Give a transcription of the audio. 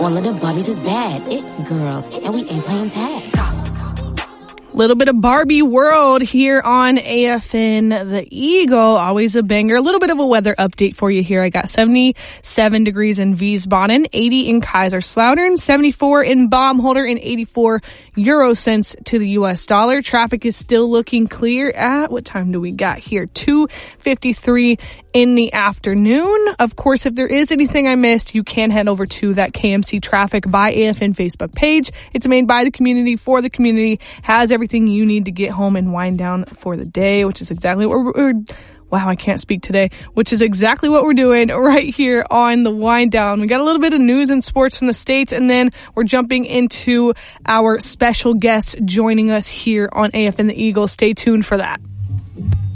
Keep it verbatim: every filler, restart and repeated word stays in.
All of the Barbies is bad. It girls, and we ain't playing tag. Little bit of Barbie world here on A F N The Eagle. Always a banger. A little bit of a weather update for you here. I got seventy-seven degrees in Wiesbaden, eighty in Kaiserslautern, seventy-four in Baumholder, and eighty-four euro cents to the U S dollar. Traffic is still looking clear at, what time do we got here? two fifty-three in the afternoon. Of course, if there is anything I missed, you can head over to that K M C Traffic by A F N Facebook page. It's made by the community for the community, has everything you need to get home and wind down for the day, which is exactly what we're, we're wow, I can't speak today, which is exactly what we're doing right here on the wind down. We got a little bit of news and sports from the States, and then we're jumping into our special guest joining us here on A F N The Eagle. Stay tuned for that.